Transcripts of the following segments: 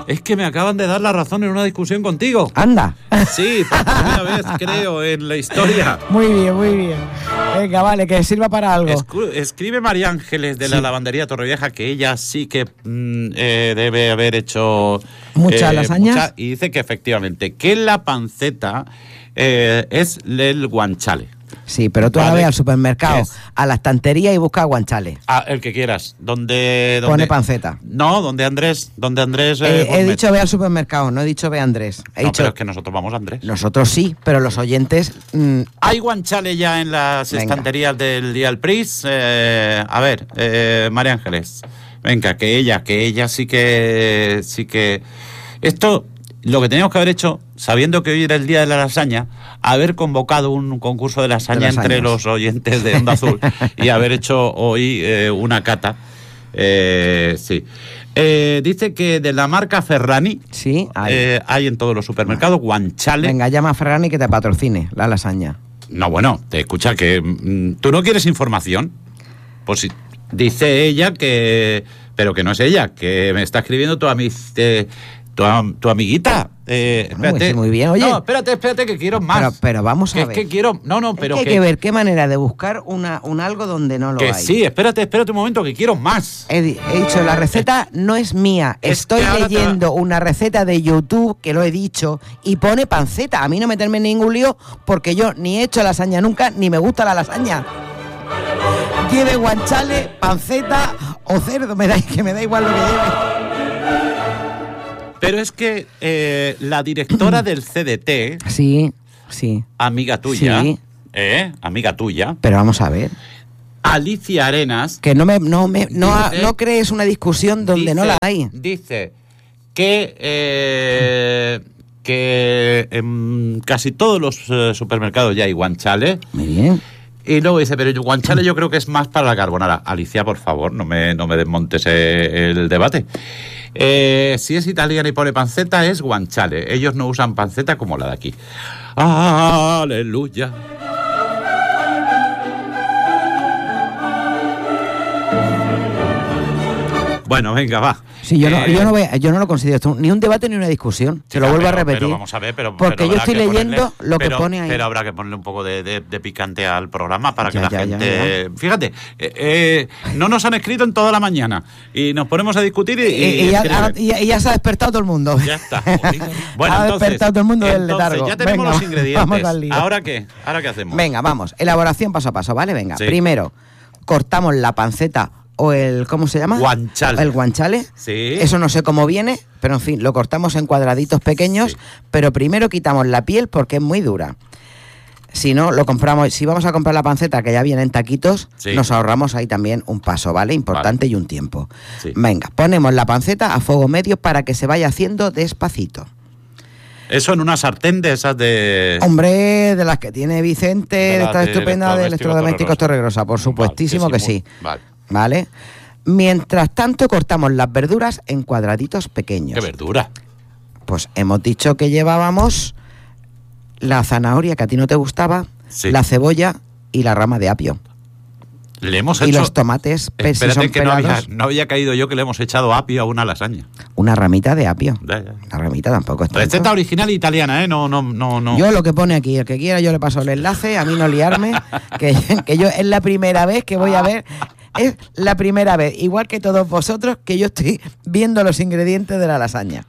Es que me acaban de dar la razón en una discusión contigo. Anda. Sí, por primera vez, creo, en la historia. Muy bien, muy bien. Venga, vale, que sirva para algo. Escribe María Ángeles de la lavandería Torrevieja que ella sí que debe haber hecho... ¿Muchas lasañas? Y dice que efectivamente, que la panceta es el guanchale. Sí, pero tú ahora ve al supermercado, a la estantería y busca guanchales. El que quieras. Donde pone panceta. No, donde Andrés. He dicho ve al supermercado, no he dicho ve a Andrés. Pero es que nosotros vamos a Andrés. Nosotros sí, pero los oyentes... Hay guanchales ya en las estanterías del Día del Pris. A ver, María Ángeles. Venga, que ella sí que... Esto... Lo que teníamos que haber hecho, sabiendo que hoy era el día de la lasaña, haber convocado un concurso de lasaña entre los oyentes de Onda Azul y haber hecho hoy una cata. Sí. Dice que de la marca Ferrani hay en todos los supermercados guanchale. Venga, llama a Ferrani que te patrocine la lasaña. No, bueno, te escucha que... ¿Tú no quieres información? Pues sí. Dice ella que... Pero que no es ella, que me está escribiendo tu amiguita. Espérate. Muy bien, oye. No, espérate, que quiero más. Pero vamos a ver. Es que quiero... pero hay que ver qué manera de buscar un algo donde no lo hay. Sí, espérate un momento, que quiero más. He dicho, la receta no es mía. Estoy leyendo una receta de YouTube, que lo he dicho, y pone panceta. A mí no meterme en ningún lío, porque yo ni he hecho lasaña nunca, ni me gusta la lasaña. Lleve guanchale, panceta o cerdo, me da igual lo que lleve. Pero es que la directora del CDT... Sí. Amiga tuya. Sí. Amiga tuya. Pero vamos a ver. Alicia Arenas... Que no crees una discusión donde no la hay. Dice que en casi todos los supermercados ya hay guanchale. Muy bien. Y luego dice, pero guanchale yo creo que es más para la carbonara. Alicia, por favor, no me desmontes el debate. Si es italiana y pone panceta, es guanchale. Ellos no usan panceta como la de aquí. ¡Aleluya! Bueno, venga, va. Sí, yo no lo considero esto ni un debate ni una discusión. Se lo vuelvo a repetir. Pero vamos a ver, porque yo estoy leyendo lo que pone ahí. Pero habrá que ponerle un poco de picante al programa para que la gente... Fíjate, no nos han escrito en toda la mañana y nos ponemos a discutir y ya se ha despertado todo el mundo. Ya está. Bueno, ha despertado todo el mundo del letargo. Ya tenemos los ingredientes. Vamos al lío. ¿Ahora qué hacemos? Venga, vamos. Elaboración paso a paso, ¿vale? Venga, sí. Primero cortamos la panceta o el, ¿cómo se llama? Guanchale. El guanchale. Sí. Eso no sé cómo viene, pero en fin, lo cortamos en cuadraditos pequeños, pero primero quitamos la piel porque es muy dura. Si no, lo compramos. Si vamos a comprar la panceta que ya viene en taquitos, nos ahorramos ahí también un paso, ¿vale? Importante y un tiempo. Sí. Venga, ponemos la panceta a fuego medio para que se vaya haciendo despacito. Eso en una sartén de esas de... Hombre, de las que tiene Vicente, de esta estupenda de Electrodomésticos Torregrosa, por supuestísimo que sí. ¿Vale? Mientras tanto, cortamos las verduras en cuadraditos pequeños. ¿Qué verdura? Pues hemos dicho que llevábamos la zanahoria, que a ti no te gustaba, la cebolla y la rama de apio. Le hemos y los tomates, espérate, que no había caído yo que le hemos echado apio a una lasaña. Una ramita de apio. Ya. La ramita tampoco es tanto. Receta original italiana, ¿eh? No. Yo lo que pone aquí, el que quiera yo le paso el enlace, a mí no liarme, que yo es la primera vez que voy a ver... Es la primera vez, igual que todos vosotros, que yo estoy viendo los ingredientes de la lasaña.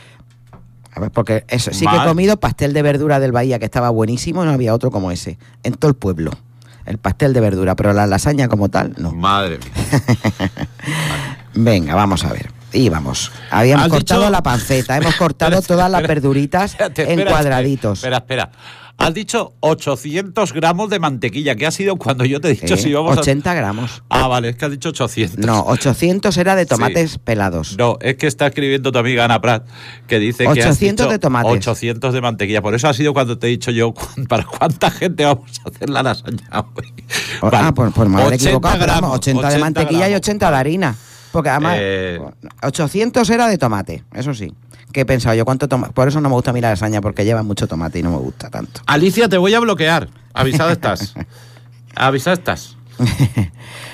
A ver, porque eso sí que he comido pastel de verdura del Bahía, que estaba buenísimo, no había otro como ese, en todo el pueblo. El pastel de verdura, pero la lasaña como tal, no. Madre mía. Venga, vamos a ver. Y vamos. Habíamos cortado la panceta, hemos cortado todas las verduritas en cuadraditos. Espera. Has dicho 800 gramos de mantequilla, que ha sido cuando yo te he dicho si vamos 80 gramos. Ah, vale, es que has dicho 800. No, 800 era de tomates pelados. No, es que está escribiendo tu amiga Ana Prat, que dice 800 que has dicho de tomates. 800 de mantequilla. Por eso ha sido cuando te he dicho yo, ¿para cuánta gente vamos a hacer la lasaña hoy? Vale. Pues me habré equivocado. Gramos, 80 de mantequilla y 80 de harina. Porque además 800 era de tomate, eso sí. ¿Qué he pensado yo? ¿Cuánto tomate? Por eso no me gusta a mí la lasaña, porque lleva mucho tomate y no me gusta tanto. Alicia, te voy a bloquear. Avisada estás.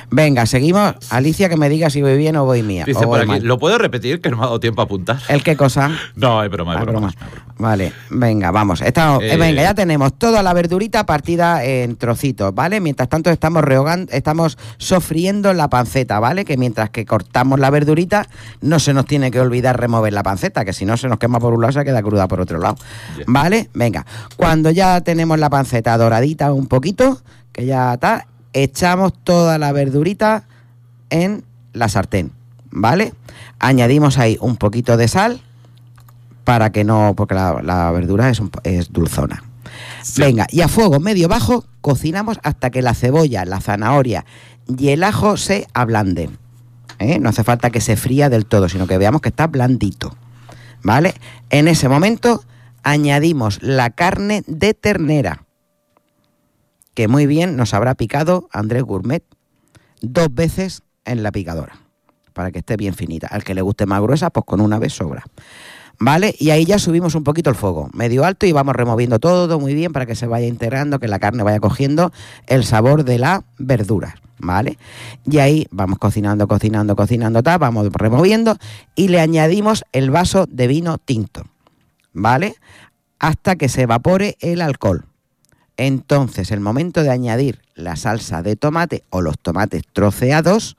Venga, seguimos. Alicia, que me diga si voy bien o voy mía. Dice por aquí, ¿lo puedo repetir? Que no me ha dado tiempo a apuntar. ¿El qué cosa? No, es broma, es broma. Vale, venga, vamos. Venga, ya tenemos toda la verdurita partida en trocitos, ¿vale? Mientras tanto estamos sofriendo la panceta, ¿vale? Que mientras que cortamos la verdurita, no se nos tiene que olvidar remover la panceta, que si no se nos quema por un lado, se queda cruda por otro lado. Yeah. ¿Vale? Venga, cuando ya tenemos la panceta doradita un poquito, que ya está, echamos toda la verdurita en la sartén, ¿vale? Añadimos ahí un poquito de sal para que no, porque la verdura es dulzona. Sí. Venga, y a fuego medio bajo cocinamos hasta que la cebolla, la zanahoria y el ajo se ablanden. No hace falta que se fría del todo, sino que veamos que está blandito, ¿vale? En ese momento añadimos la carne de ternera, que muy bien nos habrá picado Andrés Gourmet 2 veces en la picadora, para que esté bien finita. Al que le guste más gruesa, pues con una vez sobra, ¿vale? Y ahí ya subimos un poquito el fuego, medio alto, y vamos removiendo todo muy bien para que se vaya integrando, que la carne vaya cogiendo el sabor de la verdura, ¿vale? Y ahí vamos cocinando, vamos removiendo y le añadimos el vaso de vino tinto, ¿vale? Hasta que se evapore el alcohol. Entonces, el momento de añadir la salsa de tomate o los tomates troceados,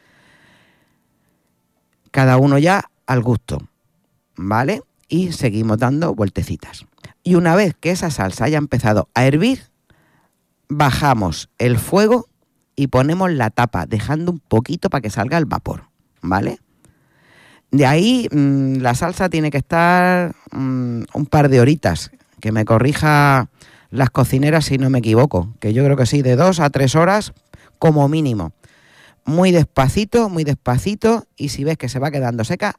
cada uno ya al gusto, ¿vale? Y seguimos dando vueltecitas. Y una vez que esa salsa haya empezado a hervir, bajamos el fuego y ponemos la tapa, dejando un poquito para que salga el vapor, ¿vale? De ahí la salsa tiene que estar un par de horitas, que me corrija las cocineras si no me equivoco, que yo creo que sí, de 2 a 3 horas como mínimo. Muy despacito, y si ves que se va quedando seca,